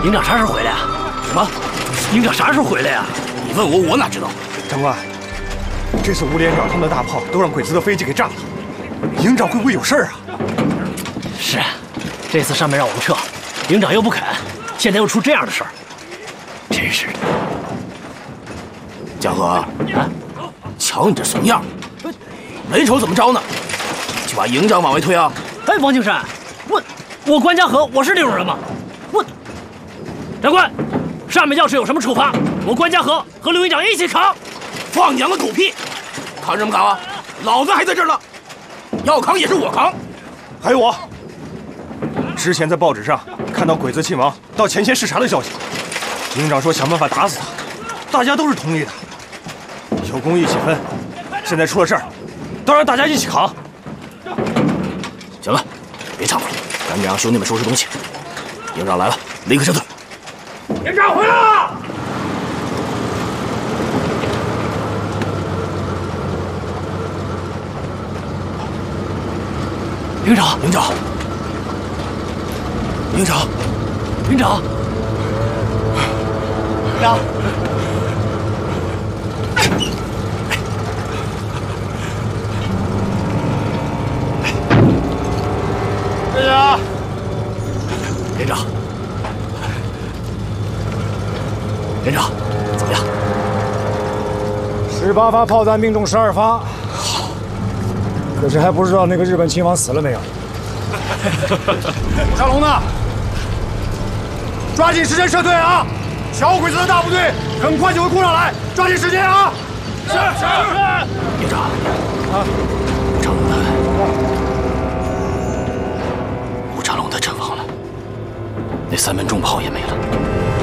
营长啥时候回来啊？ 什么？ 营长啥时候回来呀？ 你问我，我哪知道？ 长官，这次吴连长他们的大炮都让鬼子的飞机给炸了，营长会不会有事儿啊？ 是，这次上面让我们撤，营长又不肯，现在又出这样的事儿，真是的。 嘉禾啊，瞧你这怂样，没瞅怎么着呢？就把营长往外推啊！ 哎，王敬山，我关家和我是那种人吗？长官，上面要是有什么处罚，我关家和刘营长一起扛。 放娘的狗屁！扛什么扛啊？老子还在这儿呢，要扛也是我扛。 还有我，之前在报纸上看到鬼子亲王到前线视察的消息，营长说想办法打死他，大家都是同意的，有功一起分。现在出了事儿，当然大家一起扛。 行了，别掺和了，赶紧让兄弟们收拾东西。营长来了，立刻撤退。 营长回来了！ 营长， 营长，营长， 营长，营长， 队长， 连长，连长，怎么样 ？18发炮弹命中12发。好，可是还不知道那个日本亲王死了没有。 吴长龙呢？抓紧时间撤退啊！小鬼子的大部队很快就会攻上来，抓紧时间啊！ 是。营长，吴长龙呢？吴长龙他阵亡了，那3门重炮也没了。